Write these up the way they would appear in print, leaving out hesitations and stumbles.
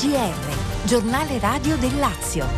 GR, giornale radio del Lazio.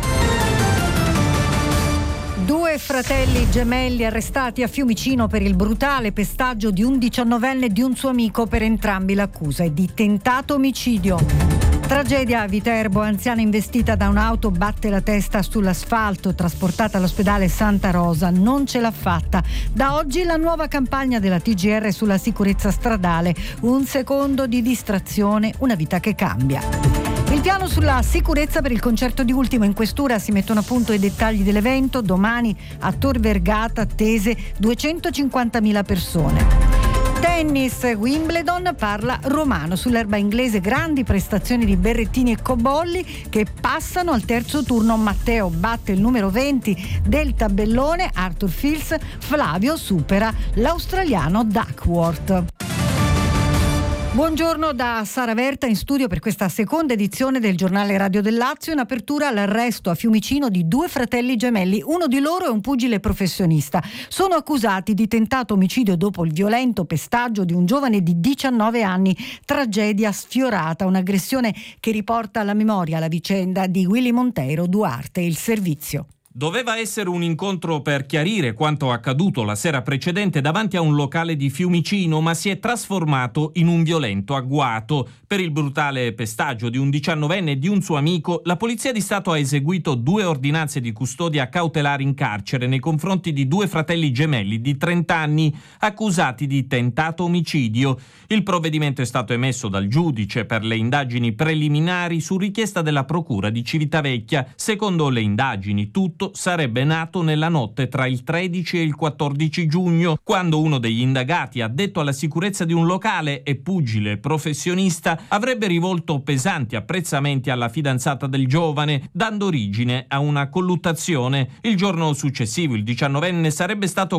2 fratelli gemelli arrestati a Fiumicino per il brutale pestaggio di un 19enne e di un suo amico. Per entrambi l'accusa è di tentato omicidio. Tragedia a Viterbo, anziana investita da un'auto batte la testa sull'asfalto, trasportata all'ospedale Santa Rosa, non ce l'ha fatta. Da oggi la nuova campagna della TGR sulla sicurezza stradale, un secondo di distrazione, una vita che cambia. Il piano sulla sicurezza per il concerto di Ultimo. In questura si mettono a punto i dettagli dell'evento. Domani a Tor Vergata attese 250.000 persone. Tennis, Wimbledon, parla romano. Sull'erba inglese grandi prestazioni di Berrettini e Cobolli che passano al terzo turno. Matteo batte il numero 20 del tabellone, Arthur Fils. Flavio supera l'australiano Duckworth. Buongiorno da Sara Verta in studio per questa seconda edizione del giornale radio del Lazio. In apertura all'arresto a Fiumicino di 2 fratelli gemelli. Uno di loro è un pugile professionista. Sono accusati di tentato omicidio dopo il violento pestaggio di un giovane di 19 anni. Tragedia sfiorata, un'aggressione che riporta alla memoria la vicenda di Willy Monteiro Duarte, il servizio. Doveva essere un incontro per chiarire quanto accaduto la sera precedente davanti a un locale di Fiumicino, ma si è trasformato in un violento agguato. Per il brutale pestaggio di un 19enne e di un suo amico, la Polizia di Stato ha eseguito 2 ordinanze di custodia cautelare in carcere nei confronti di 2 fratelli gemelli di 30 anni accusati di tentato omicidio. Il provvedimento è stato emesso dal giudice per le indagini preliminari su richiesta della Procura di Civitavecchia. Secondo le indagini, tutto sarebbe nato nella notte tra il 13 e il 14 giugno, quando uno degli indagati, addetto alla sicurezza di un locale e pugile professionista, avrebbe rivolto pesanti apprezzamenti alla fidanzata del giovane, dando origine a una colluttazione. Il giorno successivo, il 19enne sarebbe stato